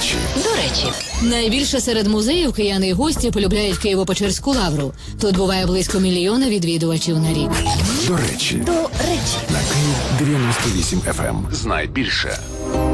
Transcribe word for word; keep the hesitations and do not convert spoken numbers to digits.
речі. До речі, Найбільше серед музеїв кияни й гості полюбляють Києво-Печерську лавру. Тут буває близько мільйона відвідувачів на рік. До речі. до речі. На Київ дев'яносто вісім еф ем. Знай більше.